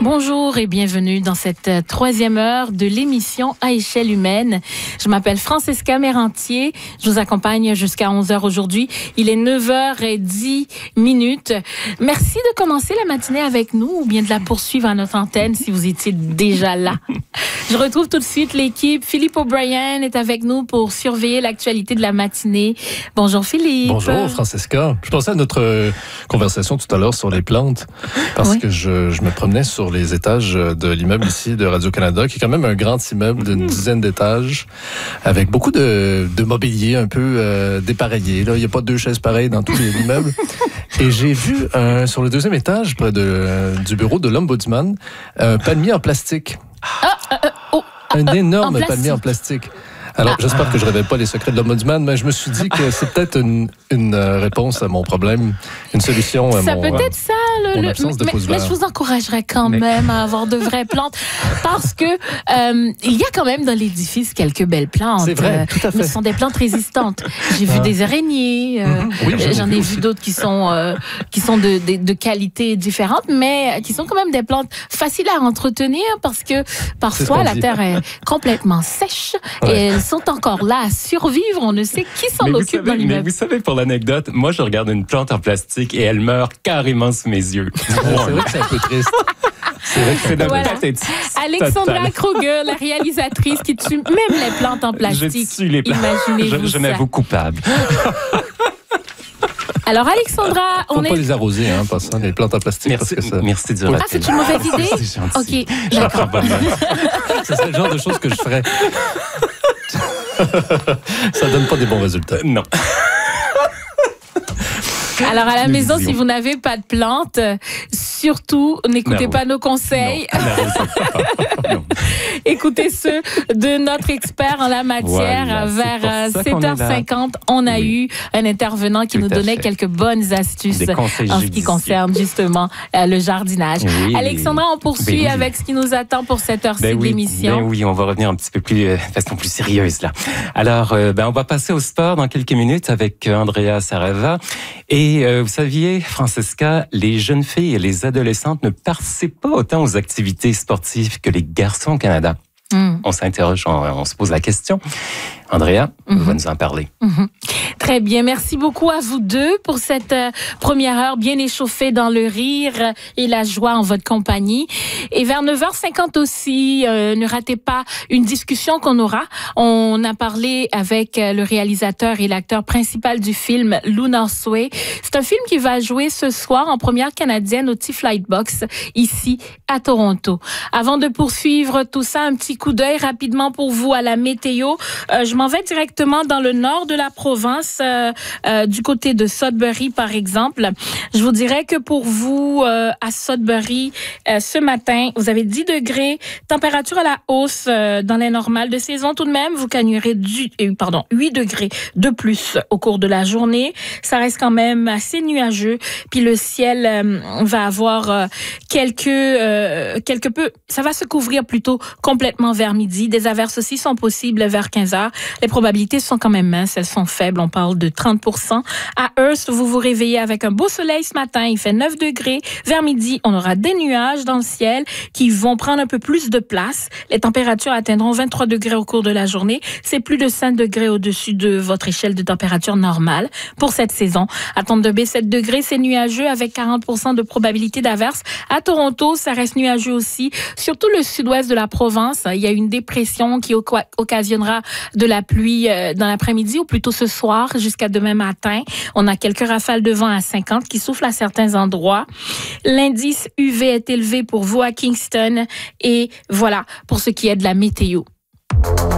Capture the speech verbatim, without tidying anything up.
Bonjour et bienvenue dans cette troisième heure de l'émission À échelle humaine. Je m'appelle Francesca Mérantier. Je vous accompagne jusqu'à onze heures aujourd'hui. Il est neuf heures dix minutes. Merci de commencer la matinée avec nous ou bien de la poursuivre à notre antenne si vous étiez déjà là. Je retrouve tout de suite l'équipe. Philippe O'Brien est avec nous pour surveiller l'actualité de la matinée. Bonjour Philippe. Bonjour Francesca. Je pensais à notre conversation tout à l'heure sur les plantes parce oui. que je, je me promenais sur les étages de l'immeuble ici de Radio-Canada, qui est quand même un grand immeuble d'une dizaine d'étages, avec beaucoup de, de mobilier un peu euh, dépareillé. Là. Il n'y a pas deux chaises pareilles dans tous les immeubles. Et j'ai vu euh, sur le deuxième étage, près de, euh, du bureau de l'Ombudsman, un palmier en plastique. Ah, euh, oh, un ah, énorme en palmier en plastique. Alors, ah. j'espère que je ne révèle pas les secrets de l'Ombudsman, mais je me suis dit que c'est peut-être une, une réponse à mon problème, une solution à ça mon, peut être ça, le, mon le, absence de mais, pouce mais vert. je vous encouragerais quand mais... même à avoir de vraies plantes, parce que euh, il y a quand même dans l'édifice quelques belles plantes. C'est vrai, tout à fait. Mais ce sont des plantes résistantes. J'ai vu ah. des araignées, euh, mm-hmm. oui, j'en ai vu, vu d'autres qui sont euh, qui sont de, de, de qualité différente, mais qui sont quand même des plantes faciles à entretenir, parce que parfois la terre est complètement sèche ouais. et elles sont encore là à survivre, on ne sait qui s'en occupe savez, dans l'immeuble. Mais vous savez, pour l'anecdote, moi je regarde une plante en plastique et elle meurt carrément sous mes yeux. C'est vrai que c'est un peu triste. C'est vrai que c'est de voilà. Alexandra totale. Kruger, la réalisatrice qui tue même les plantes en plastique. Je tue les plantes. Imaginez-vous je, je m'avoue coupable. Alors Alexandra, on Faut est... pas les arroser, hein, passant les plantes en plastique. Merci, parce que ça... merci de Ah, c'est une mauvaise idée. C'est gentil. Ok, d'accord. C'est le genre de choses que je ferais. Ça donne pas des bons résultats. Non. Alors à la maison, si vous n'avez pas de plantes, surtout n'écoutez non. pas nos conseils. Non. Non. Écoutez ceux de notre expert en la matière. Voilà, vers sept heures cinquante, on a oui. eu un intervenant qui Tout nous donnait fait. quelques bonnes astuces en ce qui judicieux. concerne justement euh, le jardinage. Oui. Alexandra, on poursuit oui. avec ce qui nous attend pour cette heure-ci ben de oui. l'émission. Ben oui, on va revenir un petit peu plus, euh, façon plus sérieuse là. Alors, euh, ben on va passer au sport dans quelques minutes avec euh, Andrea Sarava. Et euh, vous saviez, Francesca, les jeunes filles et les adolescentes ne participent pas autant aux activités sportives que les garçons au Canada. Mm. On s'interroge, on, on se pose la question. Andrea mm-hmm. va nous en parler. Mm-hmm. Très bien. Merci beaucoup à vous deux pour cette euh, première heure bien échauffée dans le rire et la joie en votre compagnie. Et vers neuf heures cinquante aussi, euh, ne ratez pas une discussion qu'on aura. On a parlé avec euh, le réalisateur et l'acteur principal du film, Lou Northway. C'est un film qui va jouer ce soir en première canadienne au T-Flightbox, ici à Toronto. Avant de poursuivre tout ça, un petit coup d'œil rapidement pour vous à la météo. Euh, je m'en vais directement dans le nord de la province, euh, euh, du côté de Sudbury, par exemple. Je vous dirais que pour vous, euh, à Sudbury, euh, ce matin, vous avez dix degrés, température à la hausse euh, dans les normales de saison tout de même. Vous gagnerez du, euh, pardon, huit degrés de plus au cours de la journée. Ça reste quand même assez nuageux. Puis le ciel euh, va avoir euh, quelques, euh, quelque peu, ça va se couvrir plutôt complètement vers midi. Des averses aussi sont possibles vers quinze heures. Les probabilités sont quand même minces, elles sont faibles. On parle de trente pour cent. À Hearst, vous vous réveillez avec un beau soleil ce matin. Il fait neuf degrés. Vers midi, on aura des nuages dans le ciel qui vont prendre un peu plus de place. Les températures atteindront vingt-trois degrés au cours de la journée. C'est plus de cinq degrés au-dessus de votre échelle de température normale pour cette saison. À Thunder Bay, sept degrés, c'est nuageux avec quarante pour cent de probabilité d'averse. À Toronto, ça reste nuageux aussi. Surtout le sud-ouest de la province. Il y a une dépression qui occasionnera de la pluie dans l'après-midi ou plutôt ce soir jusqu'à demain matin. On a quelques rafales de vent à cinquante qui soufflent à certains endroits. L'indice U V est élevé pour vous à Kingston. Et voilà pour ce qui est de la météo.